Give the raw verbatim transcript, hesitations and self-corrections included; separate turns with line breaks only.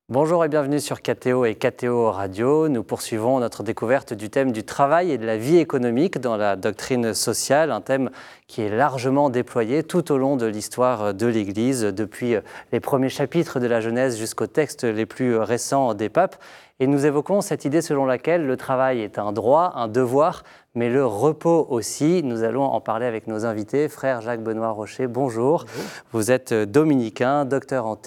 Bonjour et bienvenue sur K T O et K T O Radio. Nous poursuivons notre découverte du thème du travail et de la vie économique dans la doctrine sociale, un thème qui est largement déployé tout au long de l'histoire de l'Église, depuis les premiers chapitres de la Genèse jusqu'aux textes les plus récents des papes. Et nous évoquons cette idée selon laquelle le travail est un droit, un devoir, mais le repos aussi. Nous allons en parler avec nos invités. Frère Jacques Benoît Rocher, bonjour. Bonjour. Vous êtes dominicain, docteur en